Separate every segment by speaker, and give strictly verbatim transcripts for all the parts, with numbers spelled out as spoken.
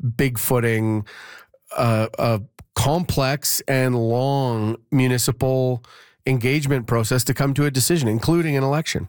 Speaker 1: bigfooting uh, a complex and long municipal engagement process to come to a decision, including an election.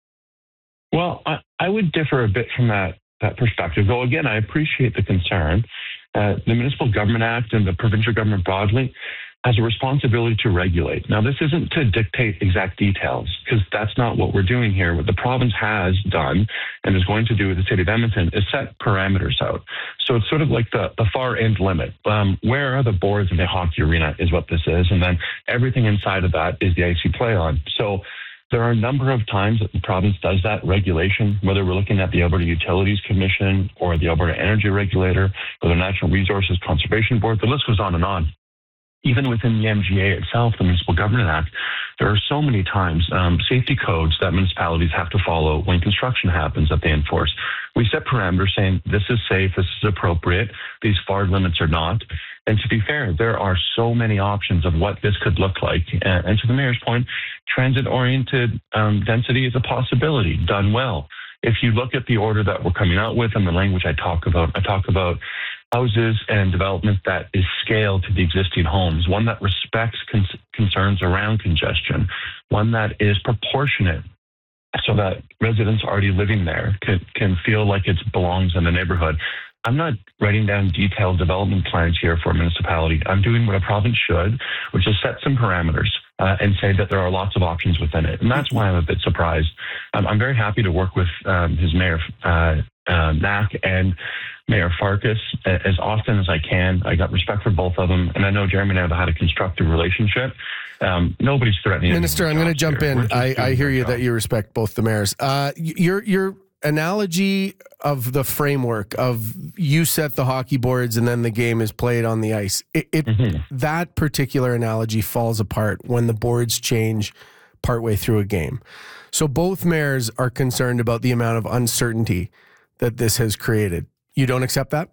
Speaker 2: Well, I, I would differ a bit from that, that perspective, though, again, I appreciate the concern. Uh, the Municipal Government Act and the provincial government broadly has a responsibility to regulate. Now, this isn't to dictate exact details, because that's not what we're doing here. What the province has done and is going to do with the City of Edmonton is set parameters out. So it's sort of like the, the far end limit. Um, where are the boards in the hockey arena is what this is. And then everything inside of that is the ice you play on. So there are a number of times that the province does that regulation, whether we're looking at the Alberta Utilities Commission or the Alberta Energy Regulator or the Natural Resources Conservation Board. The list goes on and on. Even within the M G A itself, the Municipal Government Act, there are so many times um, safety codes that municipalities have to follow when construction happens that they enforce. We set parameters saying this is safe, this is appropriate, these F A R limits are not. And to be fair, there are so many options of what this could look like. And, and to the mayor's point, transit-oriented um, density is a possibility, done well. If you look at the order that we're coming out with and the language I talk about, I talk about houses and development that is scaled to the existing homes, one that respects con- concerns around congestion, one that is proportionate so that residents already living there can, can feel like it belongs in the neighborhood. I'm not writing down detailed development plans here for a municipality. I'm doing what a province should, which is set some parameters uh, and say that there are lots of options within it. And that's why I'm a bit surprised. Um, I'm very happy to work with um, his mayor, uh, uh, Mac, and Mayor Farkas as often as I can. I got respect for both of them. And I know Jeremy and I have had a constructive relationship. Um, nobody's threatening.
Speaker 1: Minister, I'm going to jump here. in. I, I hear you job. that you respect both the mayors. Uh, your, your analogy of the framework of you set the hockey boards and then the game is played on the ice. It, it mm-hmm. That particular analogy falls apart when the boards change partway through a game. So both mayors are concerned about the amount of uncertainty that this has created. You don't accept that?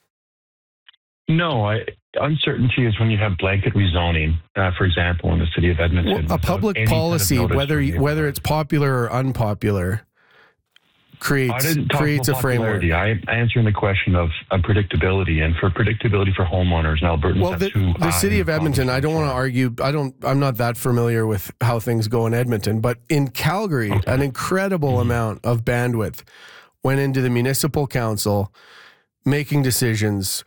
Speaker 2: No, I, uncertainty is when you have blanket rezoning, uh, for example, in the city of Edmonton.
Speaker 1: Well, a public policy, kind of whether whether it's popular or unpopular, creates creates a framework.
Speaker 2: I, I'm answering the question of unpredictability, and for predictability for homeowners and Albertans.
Speaker 1: Well, the, the city of Edmonton, I don't want to argue. I don't. I'm not that familiar with how things go in Edmonton, but in Calgary, okay. an incredible mm-hmm. amount of bandwidth went into the municipal council making decisions.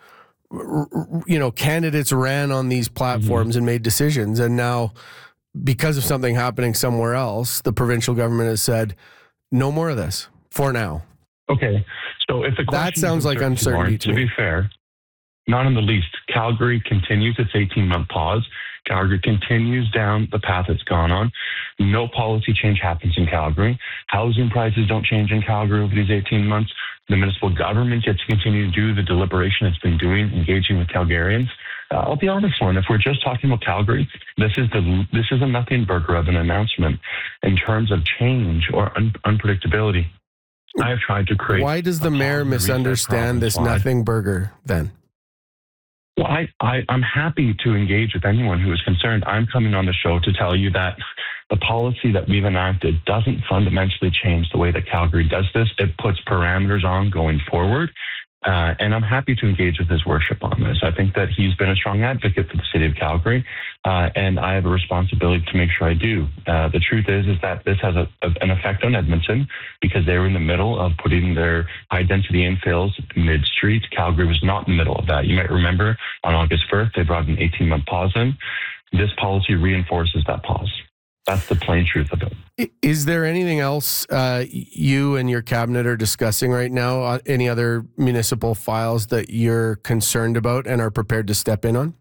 Speaker 1: You know, candidates ran on these platforms mm-hmm. and made decisions, and now because of something happening somewhere else, the provincial government has said no more of this. For now.
Speaker 2: Okay. So if the
Speaker 1: that sounds like uncertainty to,
Speaker 2: to be fair, not in the least. Calgary continues its eighteen-month pause. Calgary continues down the path it's gone on. No policy change happens in Calgary. Housing prices don't change in Calgary over these eighteen months. The municipal government gets to continue to do the deliberation it's been doing, engaging with Calgarians. Uh, I'll be honest, one. If we're just talking about Calgary, this is the this is a nothing burger of an announcement in terms of change or un- unpredictability. I have tried to create.
Speaker 1: Why does the mayor misunderstand this nothing burger then?
Speaker 2: Well, I, I, I'm happy to engage with anyone who is concerned. I'm coming on the show to tell you that the policy that we've enacted doesn't fundamentally change the way that Calgary does this. It puts parameters on going forward. Uh, and I'm happy to engage with his worship on this. I think that he's been a strong advocate for the city of Calgary, uh, and I have a responsibility to make sure I do. Uh, the truth is, is that this has a, a, an effect on Edmonton because they were in the middle of putting their high-density infills mid-street. Calgary was not in the middle of that. You might remember on August first, they brought an eighteen-month pause in. This policy reinforces that pause. That's the plain truth of it.
Speaker 1: Is there anything else uh, you and your cabinet are discussing right now? Uh, any other municipal files that you're concerned about and are prepared to step in on?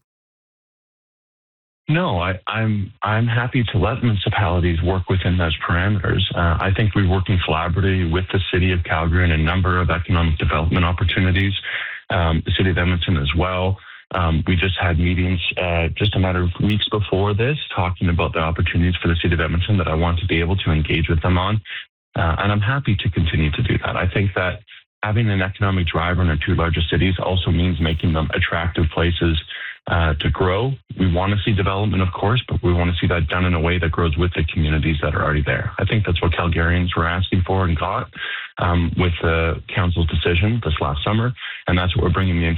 Speaker 2: No, I, I'm I'm happy to let municipalities work within those parameters. Uh, I think we're working collaboratively with the city of Calgary and a number of economic development opportunities. Um, the city of Edmonton as well. Um, we just had meetings uh, just a matter of weeks before this talking about the opportunities for the city of Edmonton that I want to be able to engage with them on. Uh, and I'm happy to continue to do that. I think that having an economic driver in our two largest cities also means making them attractive places uh, to grow. We want to see development, of course, but we want to see that done in a way that grows with the communities that are already there. I think that's what Calgarians were asking for and got um, with the council's decision this last summer. And that's what we're bringing the